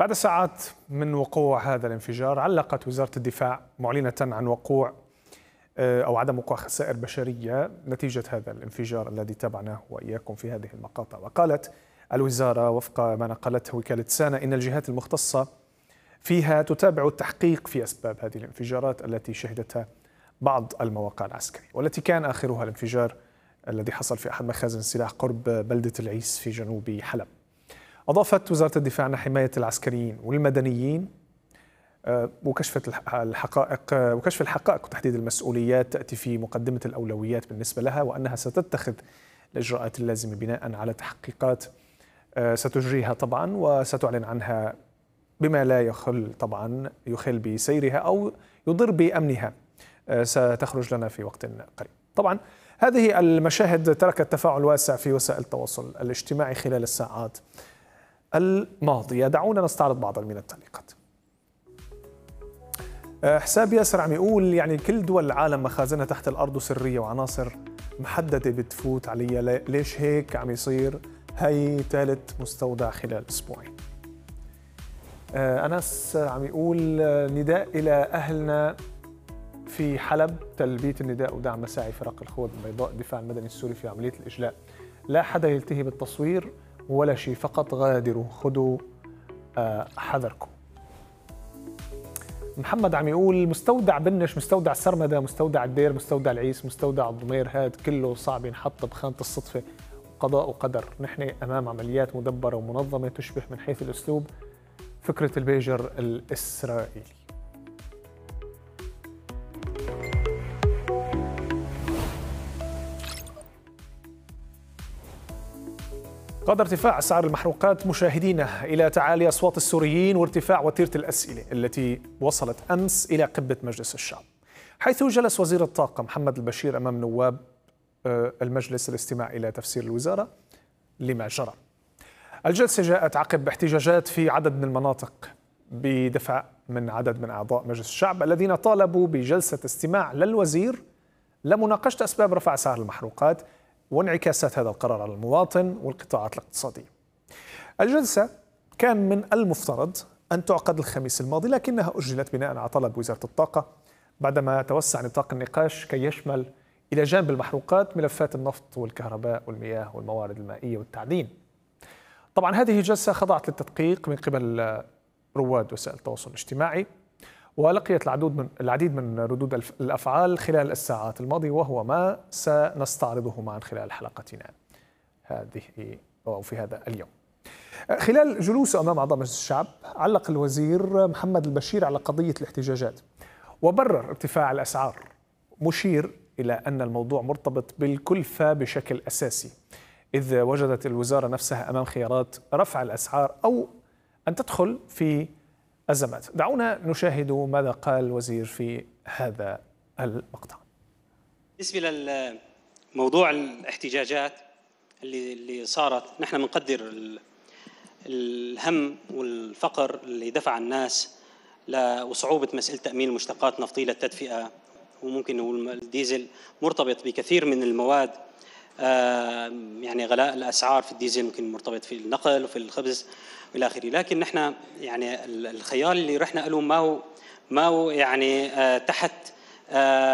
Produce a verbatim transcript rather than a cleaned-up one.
بعد ساعات من وقوع هذا الانفجار، علقت وزارة الدفاع معلنة عن وقوع أو عدم وقوع خسائر بشرية نتيجة هذا الانفجار الذي تابعناه وإياكم في هذه المقاطع. وقالت الوزارة وفق ما نقلته وكالة سانا إن الجهات المختصة فيها تتابع التحقيق في أسباب هذه الانفجارات التي شهدتها بعض المواقع العسكرية، والتي كان آخرها الانفجار الذي حصل في أحد مخازن السلاح قرب بلدة العيس في جنوب حلب. أضافت وزارة الدفاع أن حماية العسكريين والمدنيين وكشف الحقائق وكشف الحقائق وتحديد المسؤوليات تأتي في مقدمة الأولويات بالنسبة لها، وأنها ستتخذ الإجراءات اللازمة بناء على تحقيقات ستجريها طبعا وستعلن عنها بما لا يخل طبعا يخل بسيرها أو يضر بأمنها، ستخرج لنا في وقت قريب. طبعا هذه المشاهد تركت تفاعل واسع في وسائل التواصل الاجتماعي خلال الساعات الماضية. دعونا نستعرض بعضا من التعليقات. حساب ياسر عم يقول يعني كل دول العالم مخازنها تحت الأرض سرية وعناصر محددة بتفوت عليها، ليش هيك عم يصير؟ هي ثالث مستودع خلال أسبوعين. أنس عم يقول نداء إلى أهلنا في حلب، تلبية النداء ودعم مساعي فرق الخوذ البيضاء الدفاع المدني السوري في عملية الإجلاء. لا حدا يلتهي بالتصوير ولا شيء، فقط غادروا، خذوا حذركم. محمد عم يقول مستودع بنش، مستودع سرمدة، مستودع الدير، مستودع العيس، مستودع الضمير، هاد كله صعب ينحط بخانة الصدفة، قضاء وقدر. نحن أمام عمليات مدبرة ومنظمة تشبه من حيث الأسلوب فكرة البيجر الإسرائيلي. قاد ارتفاع أسعار المحروقات مشاهدينا إلى تعالي أصوات السوريين وارتفاع وتيرة الأسئلة التي وصلت أمس إلى قبة مجلس الشعب، حيث جلس وزير الطاقة محمد البشير أمام نواب المجلس الاستماع إلى تفسير الوزارة لما جرى. الجلسة جاءت عقب احتجاجات في عدد من المناطق بدفع من عدد من أعضاء مجلس الشعب الذين طالبوا بجلسة استماع للوزير لمناقشة أسباب رفع أسعار المحروقات وانعكاسات هذا القرار على المواطن والقطاعات الاقتصادية. الجلسة كان من المفترض أن تعقد الخميس الماضي، لكنها أجلت بناء على طلب وزارة الطاقة بعدما توسع نطاق النقاش كي يشمل إلى جانب المحروقات ملفات النفط والكهرباء والمياه والموارد المائية والتعدين. طبعا هذه الجلسة خضعت للتدقيق من قبل رواد وسائل التواصل الاجتماعي، ولقيت العديد من العديد من ردود الأفعال خلال الساعات الماضية، وهو ما سنستعرضه معا خلال حلقتنا هذه أو في هذا اليوم. خلال جلوسه أمام أعضاء مجلس الشعب علق الوزير محمد البشير على قضية الاحتجاجات وبرر ارتفاع الأسعار، مشير إلى أن الموضوع مرتبط بالكلفة بشكل أساسي، إذ وجدت الوزارة نفسها أمام خيارات رفع الأسعار أو أن تدخل في أزمات. دعونا نشاهد ماذا قال الوزير في هذا المقطع. بالنسبة للموضوع الاحتجاجات اللي اللي صارت، نحن بنقدر الهم والفقر اللي دفع الناس وصعوبة مسألة تأمين المشتقات النفطية للتدفئة، وممكن نقول الديزل مرتبط بكثير من المواد، يعني غلاء الأسعار في الديزل ممكن مرتبط في النقل وفي الخبز والى اخره. لكن نحن يعني الخيار اللي رحنا له ما هو ما هو يعني تحت